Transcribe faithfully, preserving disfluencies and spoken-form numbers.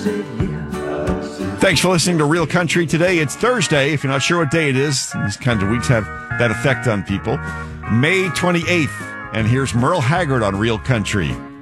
Thanks for listening to Real Country today. It's Thursday. If you're not sure what day it is, these kinds of weeks have that effect on people. May twenty-eighth. And here's Merle Haggard on Real Country.